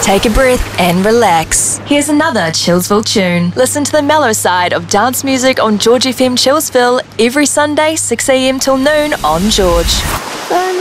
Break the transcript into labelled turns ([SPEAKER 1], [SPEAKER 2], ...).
[SPEAKER 1] take a breath and relax. Here's another Chillsville tune. Listen to the mellow side of dance music on George FM Chillsville every Sunday 6 a.m. till noon on George.